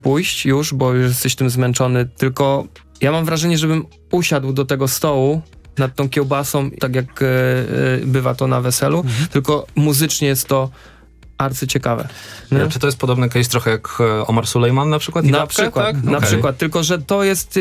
pójść już, bo już jesteś tym zmęczony, tylko ja mam wrażenie, żebym usiadł do tego stołu nad tą kiełbasą, tak jak bywa to na weselu, tylko muzycznie jest to arcyciekawe. Czy to jest podobny case trochę jak Omar Sulejman na przykład? Na przykład, tak? na przykład, tylko że to jest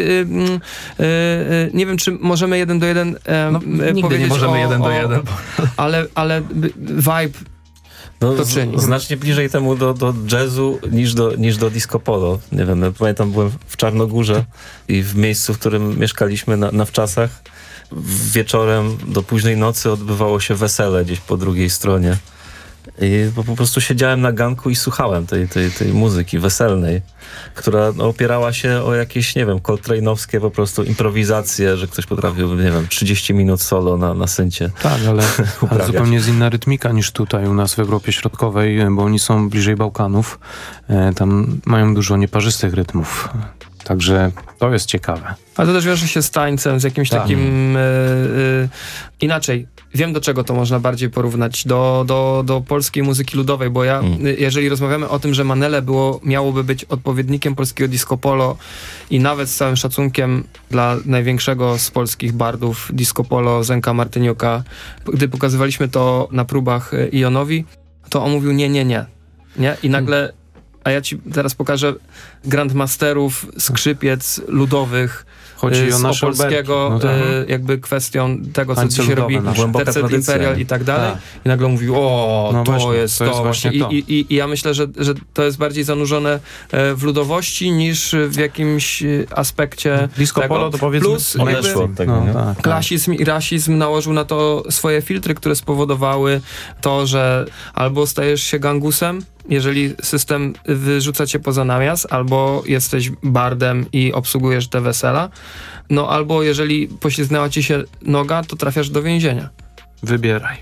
nie wiem, czy możemy 1 do 1 nigdy powiedzieć nie możemy 1 do 1. Ale vibe to czyni. Znacznie bliżej temu do jazzu niż do disco polo. Nie wiem, ja pamiętam, byłem w Czarnogórze i w miejscu, w którym mieszkaliśmy na wczasach, wieczorem do późnej nocy odbywało się wesele gdzieś po drugiej stronie. I po prostu siedziałem na ganku i słuchałem tej muzyki weselnej, która opierała się o jakieś, nie wiem, coltrane'owskie po prostu improwizacje, że ktoś potrafił, nie wiem, 30 minut solo na syncie. Tak, ale zupełnie jest inna rytmika niż tutaj u nas w Europie Środkowej, bo oni są bliżej Bałkanów. Tam mają dużo nieparzystych rytmów. Także to jest ciekawe. Ale to też wiąże się z tańcem, z jakimś takim inaczej. Wiem, do czego to można bardziej porównać. Do polskiej muzyki ludowej, bo jeżeli rozmawiamy o tym, że Manele miałoby być odpowiednikiem polskiego disco polo i nawet z całym szacunkiem dla największego z polskich bardów disco polo, Zenka Martyniuka, gdy pokazywaliśmy to na próbach Ionowi, to on mówił nie. I nagle, a ja ci teraz pokażę grandmasterów, skrzypiec ludowych, Chodzi o z nasze opolskiego, jakby kwestią tego, co dzisiaj robi Tercet Imperial i tak dalej. I nagle mówił, to jest właśnie. I ja myślę, że to jest bardziej zanurzone w ludowości niż w jakimś aspekcie disco polo to powiedzmy plus odeszło od tego, klasizm i rasizm nałożył na to swoje filtry, które spowodowały to, że albo stajesz się gangusem, jeżeli system wyrzuca cię poza namiast, albo jesteś bardem i obsługujesz te wesela, albo jeżeli poślizgnęła ci się noga, to trafiasz do więzienia. Wybieraj.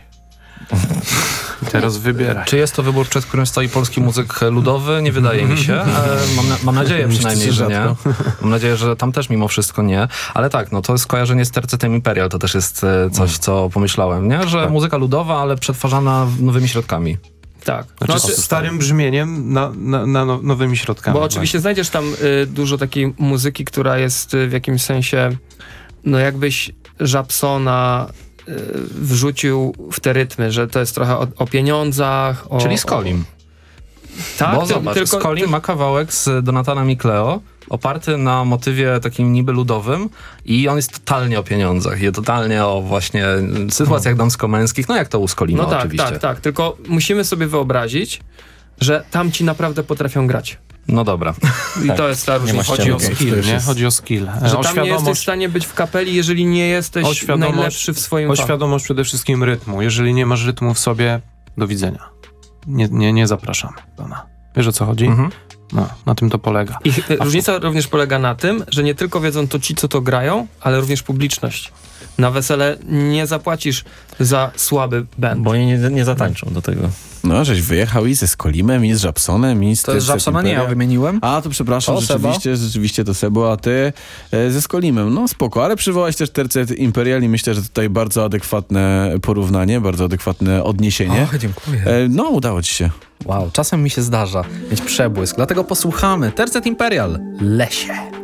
Teraz wybieraj. Czy jest to wybór, przed którym stoi polski muzyk ludowy? Nie wydaje mi się. Mam nadzieję przynajmniej, że nie. Mam nadzieję, że tam też mimo wszystko nie. Ale tak, to jest skojarzenie z Tercetem Imperial. To też jest coś, co pomyślałem, nie? Że muzyka ludowa, ale przetwarzana nowymi środkami. Tak. Starym brzmieniem na nowymi środkami. Bo oczywiście znajdziesz tam dużo takiej muzyki, która jest w jakimś sensie, jakbyś Japsona wrzucił w te rytmy, że to jest trochę o pieniądzach. Czyli Skolim. Tak, bo zobacz, Skolim ma kawałek z Donatanem i Cleo, oparty na motywie takim niby ludowym i on jest totalnie o pieniądzach i totalnie o właśnie sytuacjach damsko-męskich, jak to u Skolima oczywiście. Tak, tylko musimy sobie wyobrazić, że tam ci naprawdę potrafią grać. No dobra. I to jest ta różnica. Chodzi o skill, nie? Chodzi o skill. Że tam nie jesteś w stanie być w kapeli, jeżeli nie jesteś najlepszy w swoim fachu. O świadomość przede wszystkim rytmu. Jeżeli nie masz rytmu w sobie, do widzenia. Nie zapraszamy pana. Wiesz, o co chodzi? Na tym to polega. I różnica również polega na tym, że nie tylko wiedzą to ci, co to grają, ale również publiczność. Na wesele nie zapłacisz za słaby band. Bo oni nie zatańczą do tego. Żeś wyjechał i ze Skolimem, i z Japsonem, i z To jest Japsona, nie ja wymieniłem. A, to przepraszam, rzeczywiście to Sebo, a ty ze Skolimem. Spoko, ale przywołałeś też Tercet Imperial i myślę, że tutaj bardzo adekwatne porównanie, bardzo adekwatne odniesienie. Dziękuję. Udało ci się. Wow, czasem mi się zdarza mieć przebłysk, dlatego posłuchamy Tercet Imperial, Lesie.